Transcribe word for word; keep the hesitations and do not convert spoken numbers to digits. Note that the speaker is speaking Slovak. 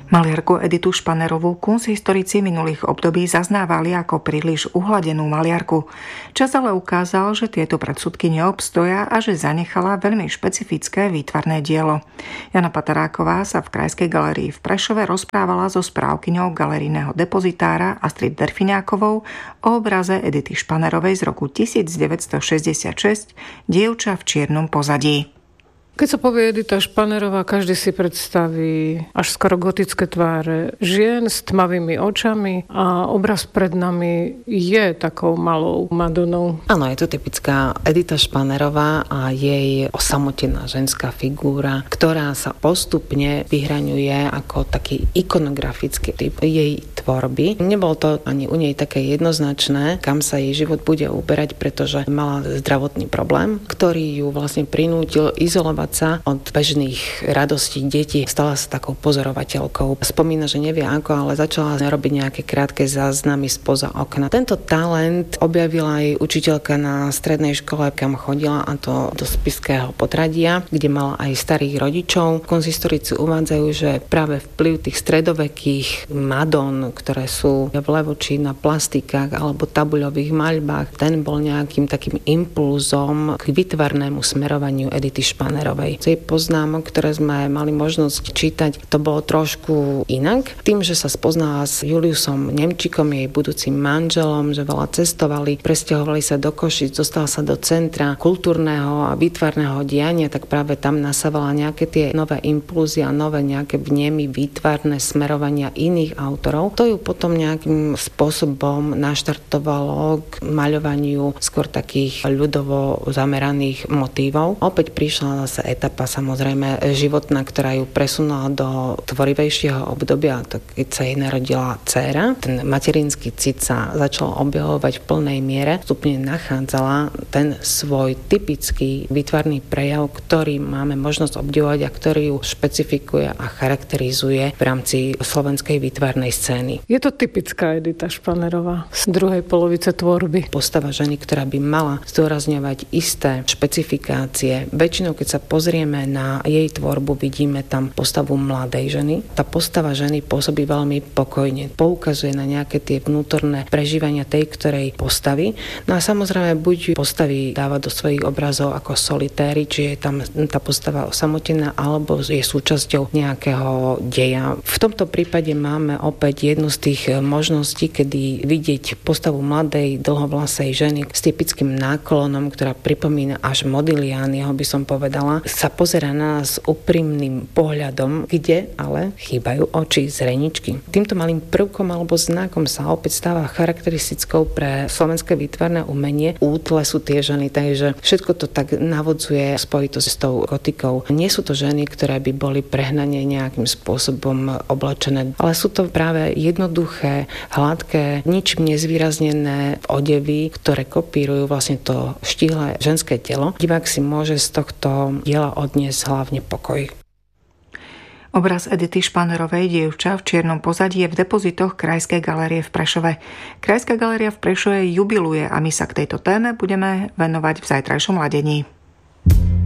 Maliarku Editu Španerovú kunsthistorici minulých období zaznávali ako príliš uhladenú maliarku. Čas ale ukázal, že tieto predsudky neobstoja a že zanechala veľmi špecifické výtvarné dielo. Jana Pataráková sa v Krajskej galérii v Prešove rozprávala so správkyňou galerijného depozitára Astrid Derfiniákovou o obraze Edity Španerovej z roku devätnásťstošesťdesiatšesť Dievča v čiernom pozadí. Keď sa povie Edita Španerová, každý si predstaví až skoro gotické tváre žien s tmavými očami a obraz pred nami je takou malou Madonou. Áno, je to typická Edita Španerová a jej osamotená ženská figúra, ktorá sa postupne vyhraňuje ako taký ikonografický typ jej tvorby. Nebolo to ani u nej také jednoznačné, kam sa jej život bude uberať, pretože mala zdravotný problém, ktorý ju vlastne prinútil izolovať sa od bežných radostí detí. Stala sa takou pozorovateľkou. Spomína, že nevie ako, ale začala robiť nejaké krátke záznamy spoza okna. Tento talent objavila jej učiteľka na strednej škole, kam chodila, a to do Spišského Potradia, kde mala aj starých rodičov. Kunsthistorici uvádzajú, že práve vplyv tých stredovekých Madon, ktoré sú v Levoči na plastikách alebo tabuľových maľbách, ten bol nejakým takým impulzom k výtvarnému smerovaniu Edity Španerovej. Z jej poznámok, ktoré sme mali možnosť čítať, to bolo trošku inak. Tým, že sa spoznala s Juliusom Nemčikom, jej budúcim manželom, že veľa cestovali, presťahovali sa do Košic, dostala sa do centra kultúrneho a výtvarného diania, tak práve tam nasávala nejaké tie nové impulzy a nové nejaké vnemy, výtvarné smerovania iných autorov. To ju potom nejakým spôsobom naštartovalo k maľovaniu skôr takých ľudovo zameraných motívov. Opäť prišla zase etapa samozrejme životná, ktorá ju presunula do tvorivejšieho obdobia, to keď sa jej narodila dcéra. Ten materinský cit sa začal objavovať v plnej miere. Vstupne nachádzala ten svoj typický výtvarný prejav, ktorý máme možnosť obdivovať a ktorý ju špecifikuje a charakterizuje v rámci slovenskej výtvarnej scény. Je to typická Edita Španerová z druhej polovice tvorby. Postava ženy, ktorá by mala zdôrazňovať isté špecifikácie. Väčšinou, keď sa pozrieme na jej tvorbu, vidíme tam postavu mladej ženy. Tá postava ženy pôsobí veľmi pokojne. Poukazuje na nejaké tie vnútorné prežívania tej, ktorej postavy. No a samozrejme, buď postavy dáva do svojich obrazov ako solitéry, či je tam tá postava osamotená, alebo je súčasťou nejakého deja. V tomto prípade máme opäť jednu z tých možností, kedy vidieť postavu mladej, dlhovlasej ženy s typickým náklonom, ktorá pripomína až Modiglianiho, by som povedala, sa pozerá na nás úprimným pohľadom, kde ale chýbajú oči, zreničky. Týmto malým prvkom alebo znakom sa opäť stáva charakteristickou pre slovenské výtvarné umenie. Útle sú tie ženy, takže všetko to tak navodzuje spojitosť s tou gotikou. Nie sú to ženy, ktoré by boli prehnane nejakým spôsobom oblečené, ale sú to práve jednoduché, hladké, ničím nezvýraznené odevy, ktoré kopírujú vlastne to štíhle ženské telo. Divák si môže z tohto diela odniesť hlavne pokoj. Obraz Edity Španerovej Dievča v čiernom pozadí je v depozitoch Krajskej galérie v Prešove. Krajská galéria v Prešove jubiluje a my sa k tejto téme budeme venovať v zajtrajšom ladení.